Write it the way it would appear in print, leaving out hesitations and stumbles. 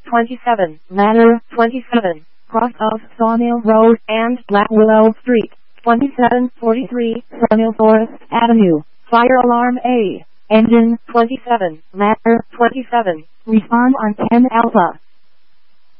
27, Ladder, 27, cross of Sawmill Road and Black Willow Street, 2743, Sawmill Forest Avenue, fire alarm A, engine, 27, Ladder, 27, respond on 10 Alpha.